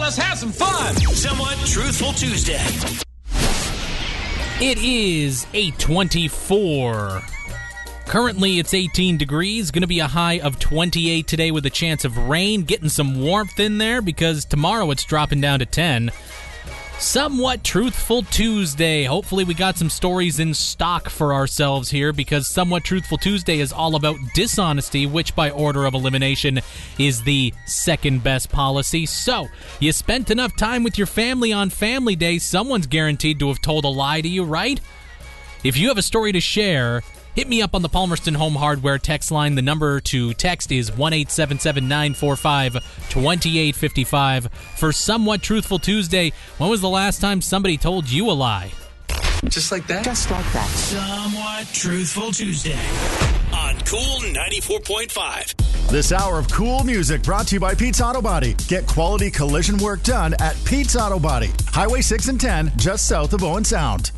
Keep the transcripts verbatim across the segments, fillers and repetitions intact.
Let's have some fun. Somewhat Truthful Tuesday. It is eight twenty-four. Currently, it's eighteen degrees. Going to be a high of twenty-eight today with a chance of rain. Getting some warmth in there because tomorrow it's dropping down to ten. Somewhat Truthful Tuesday. Hopefully we got some stories in stock for ourselves here because Somewhat Truthful Tuesday is all about dishonesty, which by order of elimination is the second best policy. So, you spent enough time with your family on Family Day, someone's guaranteed to have told a lie to you, right? If you have a story to share, hit me up on the Palmerston Home Hardware text line. The number to text is one eight seven seven, nine four five, two eight five five. For Somewhat Truthful Tuesday, when was the last time somebody told you a lie? Just like that? Just like that. Somewhat Truthful Tuesday on Cool ninety-four point five. This hour of cool music brought to you by Pete's Auto Body. Get quality collision work done at Pete's Auto Body. Highway six and ten, just south of Owen Sound.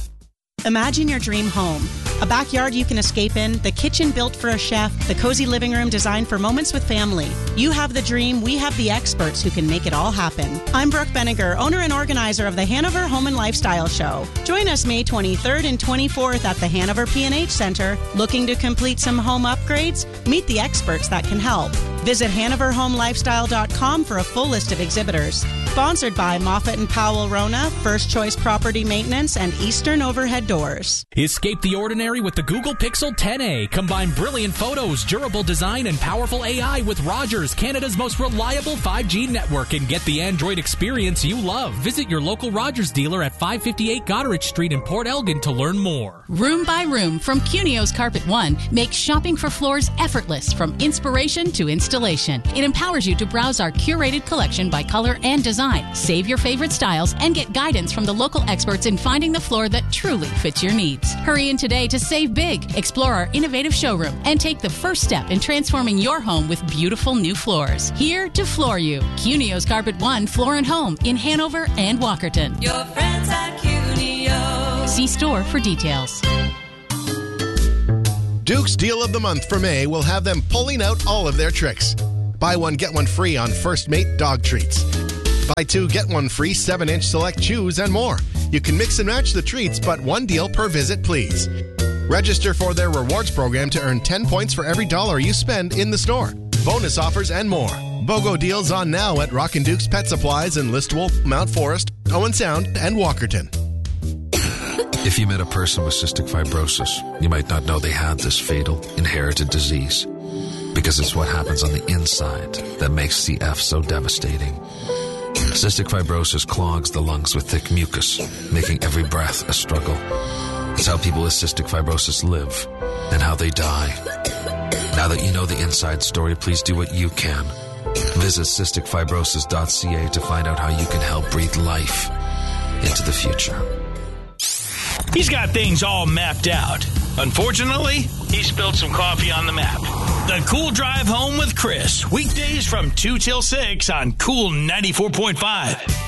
Imagine your dream home. A backyard you can escape in, the kitchen built for a chef, the cozy living room designed for moments with family. You have the dream, we have the experts who can make it all happen. I'm Brooke Benninger, owner and organizer of the Hanover Home and Lifestyle Show. Join us May twenty-third and twenty-fourth at the Hanover P and H Center. Looking to complete some home upgrades? Meet the experts that can help. Visit Hanover Home Lifestyle dot com for a full list of exhibitors. Sponsored by Moffett and Powell Rona, First Choice Property Maintenance, and Eastern Overhead Doors. Escape the ordinary with the Google Pixel ten A. Combine brilliant photos, durable design, and powerful A I with Rogers, Canada's most reliable five G network, and get the Android experience you love. Visit your local Rogers dealer at five fifty-eight Goderich Street in Port Elgin to learn more. Room by Room from Cunio's Carpet One makes shopping for floors effortless from inspiration to installation. It empowers you to browse our curated collection by color and design. Save your favorite styles and get guidance from the local experts in finding the floor that truly fits your needs. Hurry in today to save big. Explore our innovative showroom and take the first step in transforming your home with beautiful new floors. Here to floor you. Cunio's Carpet One Floor and Home in Hanover and Walkerton. Your friends at Cunio. See store for details. Duke's Deal of the Month for May will have them pulling out all of their tricks. Buy one, get one free on First Mate dog treats. Buy two, get one free seven inch select chews and more. You can mix and match the treats, but one deal per visit, please. Register for their rewards program to earn ten points for every dollar you spend in the store. Bonus offers and more. BOGO deals on now at Rockin' Duke's Pet Supplies in Listowel, Mount Forest, Owen Sound, and Walkerton. If you met a person with cystic fibrosis, you might not know they had this fatal inherited disease, because it's what happens on the inside that makes C F so devastating. Cystic fibrosis clogs the lungs with thick mucus, making every breath a struggle. It's how people with cystic fibrosis live and how they die. Now that you know the inside story, please do what you can. Visit cystic fibrosis dot c a to find out how you can help breathe life into the future. He's got things all mapped out. Unfortunately, he spilled some coffee on the map. The Cool Drive Home with Chris. Weekdays from two till six on Cool ninety-four point five.